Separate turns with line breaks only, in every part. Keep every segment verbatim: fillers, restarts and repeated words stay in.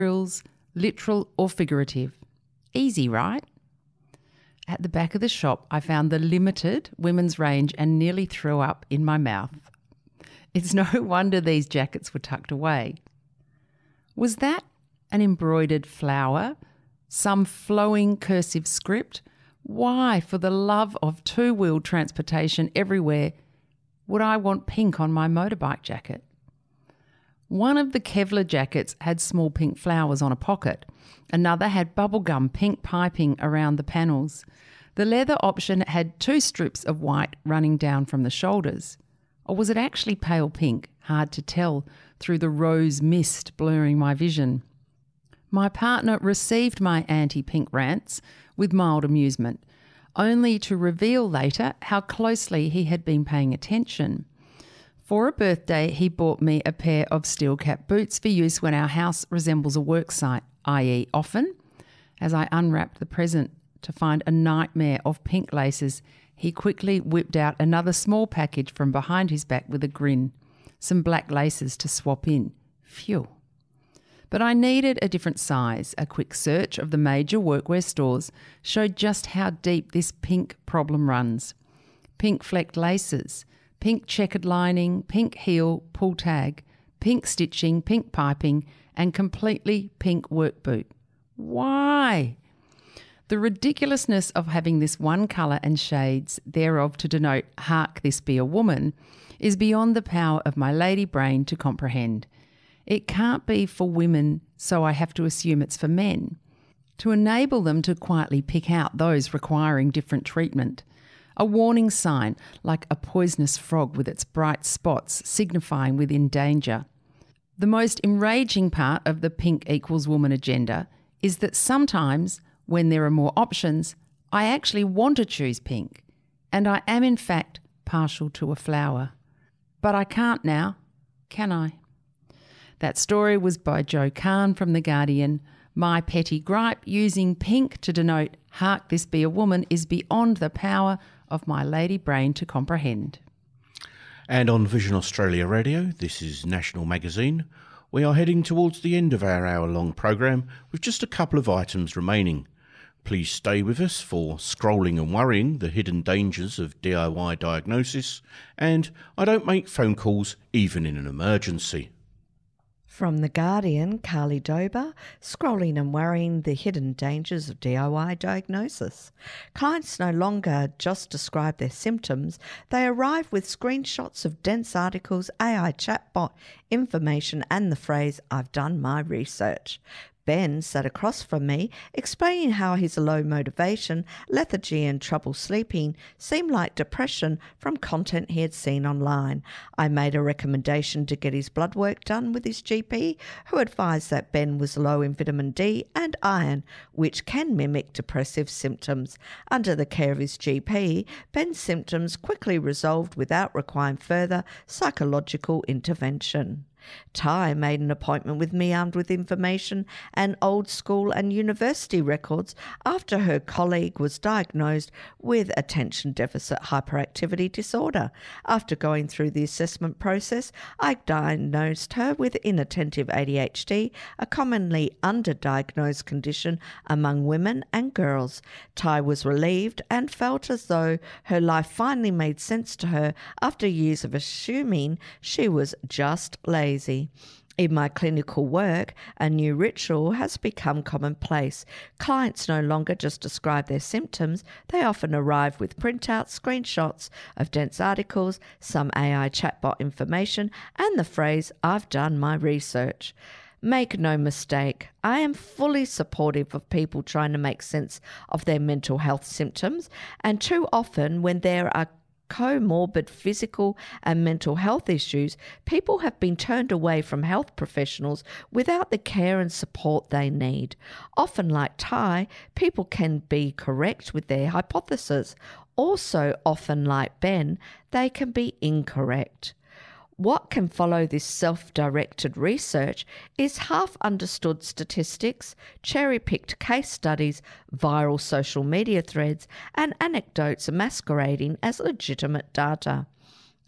materials, literal or figurative. Easy, right? At the back of the shop, I found the limited women's range and nearly threw up in my mouth. It's no wonder these jackets were tucked away. Was that an embroidered flower? Some flowing cursive script? Why, for the love of two-wheeled transportation everywhere, would I want pink on my motorbike jacket? One of the Kevlar jackets had small pink flowers on a pocket. Another had bubblegum pink piping around the panels. The leather option had two strips of white running down from the shoulders. Or was it actually pale pink? Hard to tell through the rose mist blurring my vision. My partner received my anti-pink rants with mild amusement, only to reveal later how closely he had been paying attention. For a birthday, he bought me a pair of steel-cap boots for use when our house resembles a work site, that is often. As I unwrapped the present to find a nightmare of pink laces, he quickly whipped out another small package from behind his back with a grin. Some black laces to swap in. Phew. But I needed a different size. A quick search of the major workwear stores showed just how deep this pink problem runs. Pink flecked laces, pink checkered lining, pink heel, pull tag, pink stitching, pink piping, and completely pink work boot. Why? The ridiculousness of having this one colour and shades thereof to denote, hark, this be a woman, is beyond the power of my lady brain to comprehend. It can't be for women, so I have to assume it's for men. To enable them to quietly pick out those requiring different treatment. A warning sign, like a poisonous frog with its bright spots signifying within danger. The most enraging part of the pink equals woman agenda is that sometimes, when there are more options, I actually want to choose pink, and I am in fact partial to a flower. But I can't now, can I? That story was by Joe Kahn from The Guardian. My petty gripe using pink to denote, hark, this be a woman, is beyond the power of my lady brain to comprehend.
And on Vision Australia Radio, this is National Magazine. We are heading towards the end of our hour-long programme with just a couple of items remaining. Please stay with us for Scrolling and Worrying, the Hidden Dangers of D I Y Diagnosis, and I Don't Make Phone Calls Even in an Emergency.
From The Guardian, Carly Dober, Scrolling and Worrying, the Hidden Dangers of D I Y Diagnosis. Clients no longer just describe their symptoms, they arrive with screenshots of dense articles, A I chatbot information and the phrase, I've done my research. Ben sat across from me, explaining how his low motivation, lethargy and trouble sleeping seemed like depression from content he had seen online. I made a recommendation to get his blood work done with his G P, who advised that Ben was low in vitamin D and iron, which can mimic depressive symptoms. Under the care of his G P, Ben's symptoms quickly resolved without requiring further psychological intervention. Ty made an appointment with me armed with information and old school and university records after her colleague was diagnosed with attention deficit hyperactivity disorder. After going through the assessment process, I diagnosed her with inattentive A D H D, a commonly underdiagnosed condition among women and girls. Ty was relieved and felt as though her life finally made sense to her after years of assuming she was just lazy. In my clinical work, a new ritual has become commonplace. Clients no longer just describe their symptoms, they often arrive with printouts, screenshots of dense articles, some A I chatbot information, and the phrase, I've done my research. Make no mistake, I am fully supportive of people trying to make sense of their mental health symptoms, and too often when there are comorbid physical and mental health issues, people have been turned away from health professionals without the care and support they need. Often, like Ty, people can be correct with their hypothesis. Also, often like Ben, they can be incorrect. What can follow this self-directed research is half-understood statistics, cherry-picked case studies, viral social media threads, and anecdotes masquerading as legitimate data.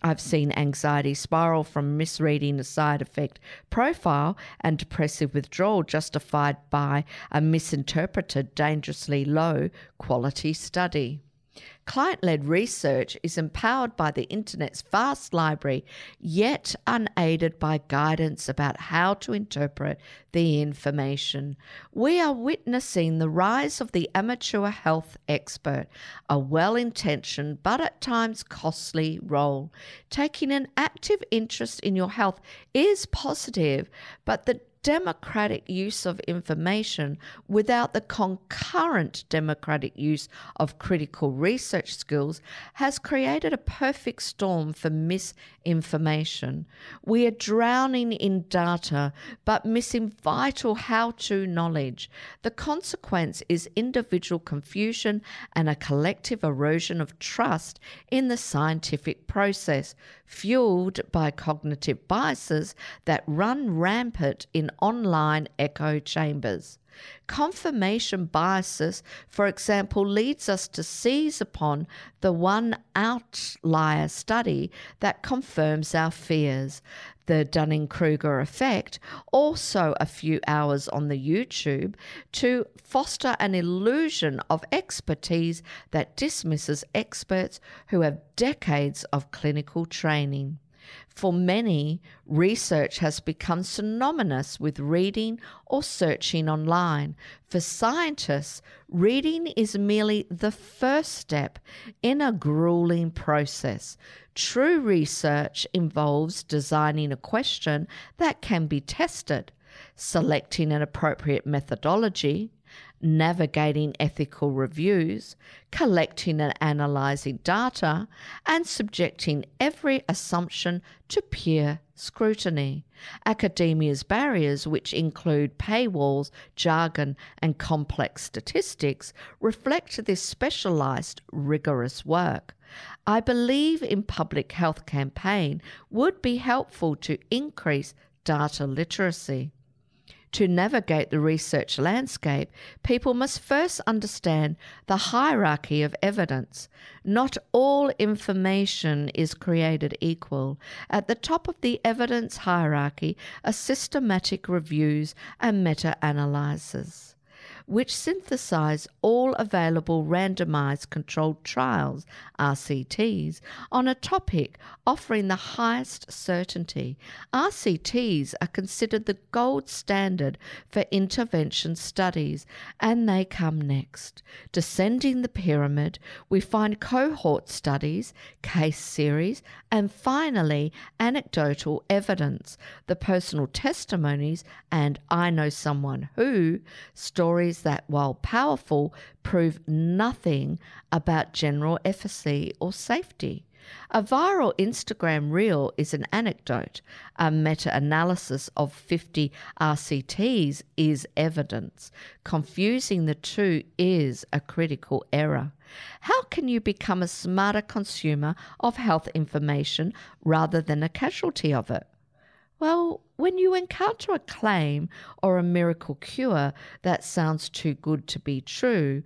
I've seen anxiety spiral from misreading a side effect profile and depressive withdrawal justified by a misinterpreted, dangerously low quality study. Client-led research is empowered by the internet's vast library, yet unaided by guidance about how to interpret the information. We are witnessing the rise of the amateur health expert, a well-intentioned but at times costly role. Taking an active interest in your health is positive, but the democratic use of information without the concurrent democratic use of critical research skills has created a perfect storm for misinformation. We are drowning in data but missing vital how-to knowledge. The consequence is individual confusion and a collective erosion of trust in the scientific process, fueled by cognitive biases that run rampant in online echo chambers. Confirmation biases, for example, leads us to seize upon the one outlier study that confirms our fears. The Dunning-Kruger effect, also a few hours on the YouTube, to foster an illusion of expertise that dismisses experts who have decades of clinical training. For many, research has become synonymous with reading or searching online. For scientists, reading is merely the first step in a grueling process. True research involves designing a question that can be tested, selecting an appropriate methodology, navigating ethical reviews, collecting and analysing data, and subjecting every assumption to peer scrutiny. Academia's barriers, which include paywalls, jargon, and complex statistics, reflect this specialised, rigorous work. I believe in public health campaign would be helpful to increase data literacy. To navigate the research landscape, people must first understand the hierarchy of evidence. Not all information is created equal. At the top of the evidence hierarchy are systematic reviews and meta-analyses, which synthesize all available randomized controlled trials, R C Ts, on a topic offering the highest certainty. R C Ts are considered the gold standard for intervention studies, and they come next. Descending the pyramid, we find cohort studies, case series, and finally anecdotal evidence, the personal testimonies and I know someone who stories that, while powerful, prove nothing about general efficacy or safety. A viral Instagram reel is an anecdote. A meta-analysis of fifty R C Ts is evidence. Confusing the two is a critical error. How can you become a smarter consumer of health information rather than a casualty of it? Well, when you encounter a claim or a miracle cure that sounds too good to be true,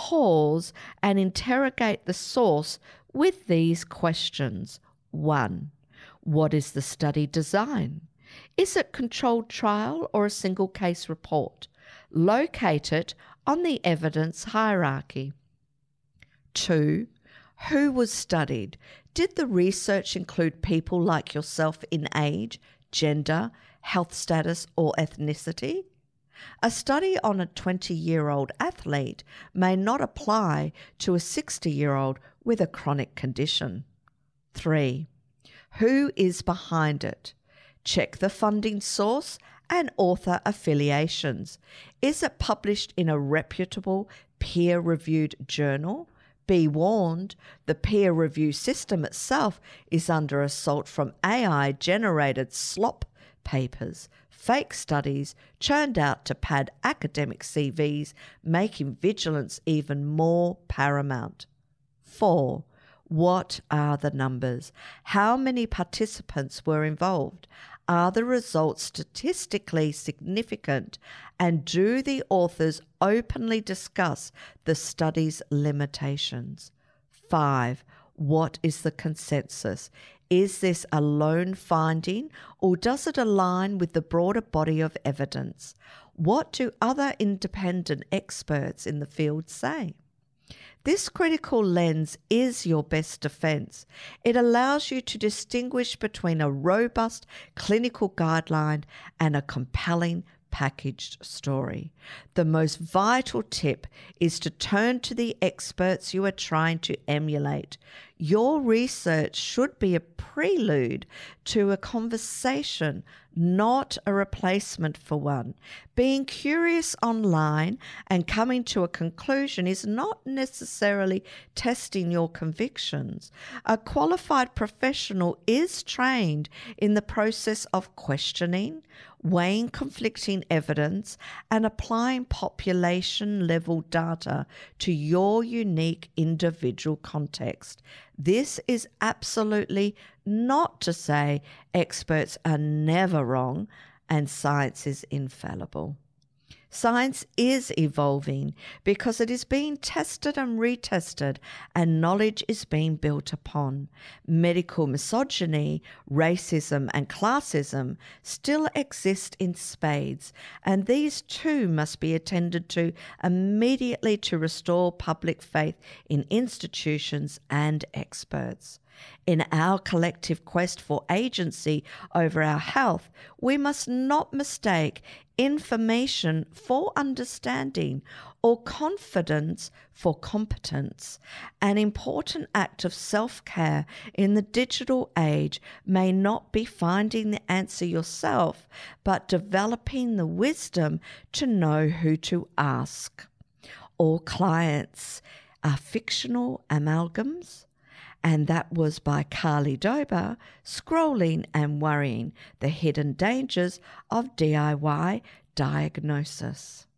pause and interrogate the source with these questions. One, what is the study design? Is it controlled trial or a single case report? Locate it on the evidence hierarchy. Two, who was studied? Did the research include people like yourself in age, gender, health status, or ethnicity? A study on a twenty-year-old athlete may not apply to a sixty-year-old with a chronic condition. Three, who is behind it? Check the funding source and author affiliations. Is it published in a reputable, peer-reviewed journal? Be warned, the peer review system itself is under assault from A I-generated slop papers, fake studies churned out to pad academic C Vs, making vigilance even more paramount. Four, what are the numbers? How many participants were involved? Are the results statistically significant? And do the authors openly discuss the study's limitations? Five, what is the consensus? Is this a lone finding, or does it align with the broader body of evidence? What do other independent experts in the field say? This critical lens is your best defense. It allows you to distinguish between a robust clinical guideline and a compelling packaged story. The most vital tip is to turn to the experts you are trying to emulate. Your research should be a prelude to a conversation, not a replacement for one. Being curious online and coming to a conclusion is not necessarily testing your convictions. A qualified professional is trained in the process of questioning, weighing conflicting evidence, and applying population-level data to your unique individual context. This is absolutely not to say experts are never wrong and science is infallible. Science is evolving because it is being tested and retested, and knowledge is being built upon. Medical misogyny, racism, and classism still exist in spades, and these too must be attended to immediately to restore public faith in institutions and experts. In our collective quest for agency over our health, we must not mistake information for understanding or confidence for competence. An important act of self-care in the digital age may not be finding the answer yourself, but developing the wisdom to know who to ask. All clients are fictional amalgams. And that was by Carly Dober, Scrolling and Worrying, the Hidden Dangers of D I Y Diagnosis.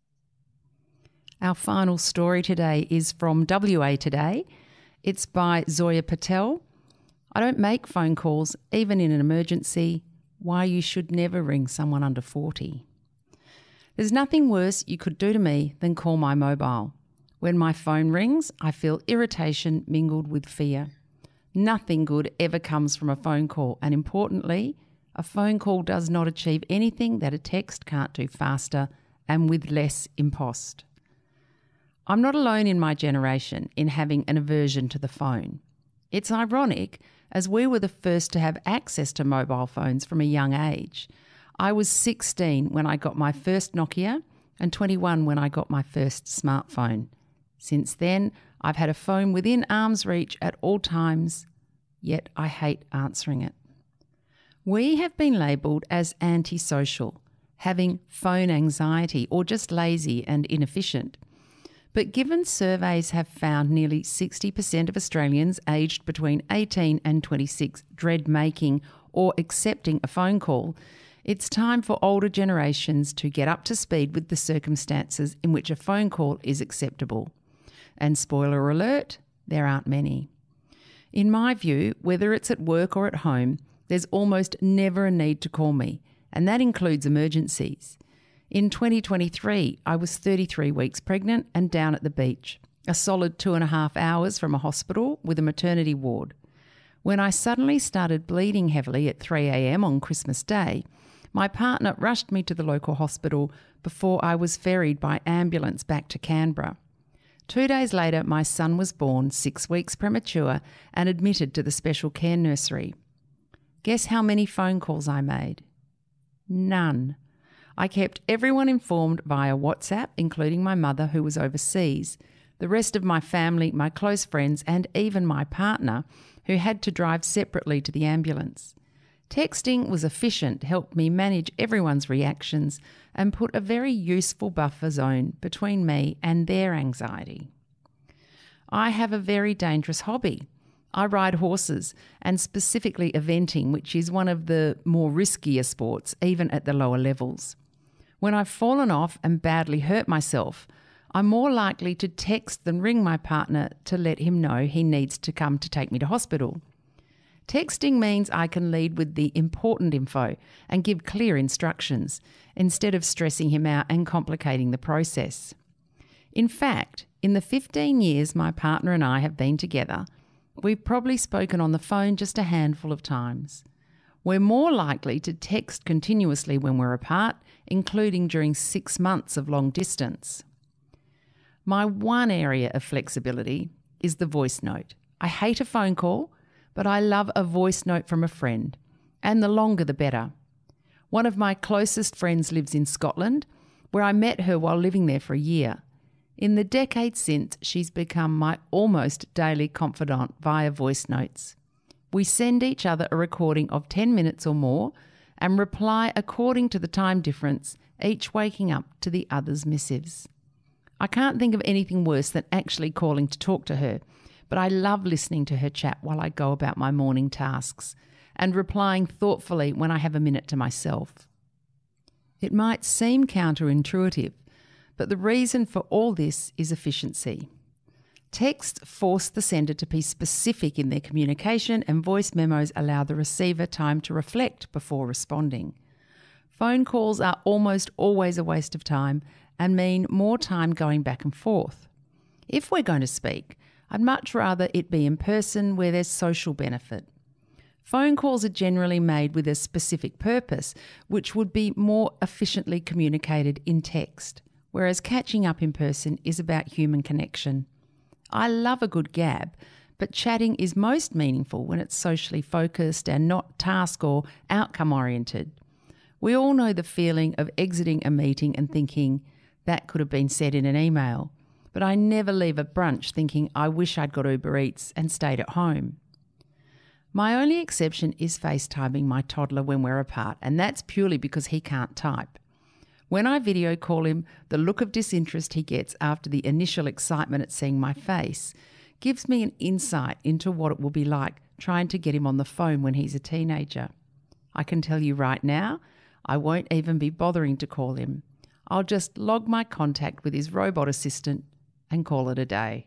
Our final story today is from W A Today. It's by Zoya Patel. I don't make phone calls, even in an emergency. Why you should never ring someone under forty. There's nothing worse you could do to me than call my mobile. When my phone rings, I feel irritation mingled with fear. Nothing good ever comes from a phone call, and importantly, a phone call does not achieve anything that a text can't do faster and with less impost. I'm not alone in my generation in having an aversion to the phone. It's ironic, as we were the first to have access to mobile phones from a young age. I was sixteen when I got my first Nokia and twenty-one when I got my first smartphone. Since then, I've had a phone within arm's reach at all times, yet I hate answering it. We have been labelled as antisocial, having phone anxiety, or just lazy and inefficient. But given surveys have found nearly sixty percent of Australians aged between eighteen and twenty-six dread making or accepting a phone call, it's time for older generations to get up to speed with the circumstances in which a phone call is acceptable. And spoiler alert, there aren't many. In my view, whether it's at work or at home, there's almost never a need to call me, and that includes emergencies. In twenty twenty-three, I was thirty-three weeks pregnant and down at the beach, a solid two and a half hours from a hospital with a maternity ward. When I suddenly started bleeding heavily at three a.m. on Christmas Day, my partner rushed me to the local hospital before I was ferried by ambulance back to Canberra. Two days later, my son was born, six weeks premature, and admitted to the special care nursery. Guess how many phone calls I made? None. I kept everyone informed via WhatsApp, including my mother, who was overseas, the rest of my family, my close friends, and even my partner, who had to drive separately to the ambulance. Texting was efficient, helped me manage everyone's reactions, and put a very useful buffer zone between me and their anxiety. I have a very dangerous hobby. I ride horses, and specifically eventing, which is one of the more riskier sports, even at the lower levels. When I've fallen off and badly hurt myself, I'm more likely to text than ring my partner to let him know he needs to come to take me to hospital. Texting means I can lead with the important info and give clear instructions, instead of stressing him out and complicating the process. In fact, in the fifteen years my partner and I have been together, We've probably spoken on the phone just a handful of times. We're more likely to text continuously when we're apart, including during six months of long distance. My one area of flexibility is the voice note. I hate a phone call, but I love a voice note from a friend, and the longer the better. One of my closest friends lives in Scotland, where I met her while living there for a year. In the decade since, she's become my almost daily confidant via voice notes. We send each other a recording of ten minutes or more and reply according to the time difference, each waking up to the other's missives. I can't think of anything worse than actually calling to talk to her, but I love listening to her chat while I go about my morning tasks and replying thoughtfully when I have a minute to myself. It might seem counterintuitive, but the reason for all this is efficiency. Texts force the sender to be specific in their communication, and voice memos allow the receiver time to reflect before responding. Phone calls are almost always a waste of time and mean more time going back and forth. If we're going to speak, I'd much rather it be in person where there's social benefit. Phone calls are generally made with a specific purpose, which would be more efficiently communicated in text, whereas catching up in person is about human connection. I love a good gab, but chatting is most meaningful when it's socially focused and not task or outcome oriented. We all know the feeling of exiting a meeting and thinking, that could have been said in an email, but I never leave a brunch thinking I wish I'd got Uber Eats and stayed at home. My only exception is FaceTiming my toddler when we're apart, and that's purely because he can't type. When I video call him, the look of disinterest he gets after the initial excitement at seeing my face gives me an insight into what it will be like trying to get him on the phone when he's a teenager. I can tell you right now, I won't even be bothering to call him. I'll just log my contact with his robot assistant and call it a day.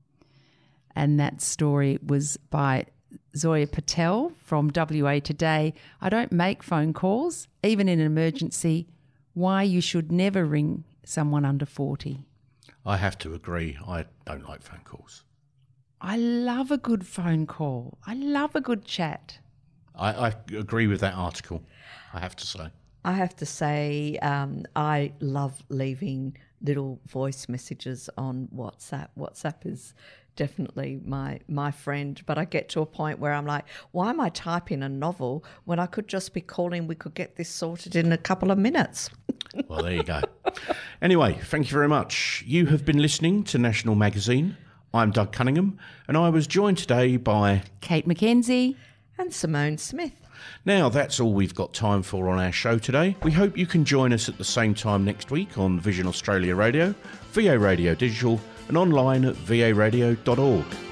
And that story was by Zoya Patel from W A Today. I don't make phone calls, even in an emergency. Why you should never ring someone under forty.
I have to agree. I don't like phone calls.
I love a good phone call. I love a good chat.
I, I agree with that article, I have to say.
I have to say um, I love leaving little voice messages on WhatsApp. WhatsApp is definitely my my friend, but I get to a point where I'm like, why am I typing a novel when I could just be calling? We could get this sorted in a couple of minutes.
Well, there you go. Anyway, thank you very much. You have been listening to National Magazine. I'm Doug Cunningham, and I was joined today by
Kate McKenzie
and Simone Smith.
Now, that's all we've got time for on our show today. We hope you can join us at the same time next week on Vision Australia Radio, V A Radio Digital, and online at v a radio dot org.